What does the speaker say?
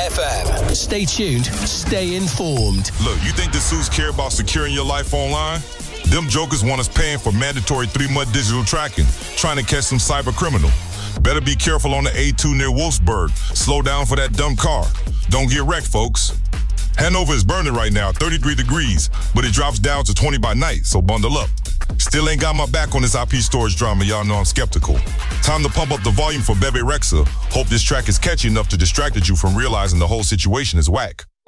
FM. Stay tuned, stay informed. Look, you think the suits care about securing your life online? Them jokers want us paying for mandatory 3-month digital tracking, trying to catch some cyber criminal. Better be careful on the A2 near Wolfsburg. Slow down for that dumb car. Don't get wrecked, folks. Hanover is burning right now, 33 degrees, but it drops down to 20 by night, so bundle up. Still ain't got my back on this IP storage drama, y'all know I'm skeptical. Time to pump up the volume for Bebe Rexha. Hope this track is catchy enough to distract you from realizing the whole situation is whack.